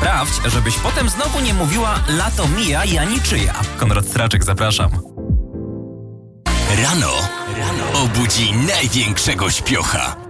Sprawdź, żebyś potem znowu nie mówiła lato mija, ja niczyja. Konrad Straczek, zapraszam. Rano obudzi największego śpiocha.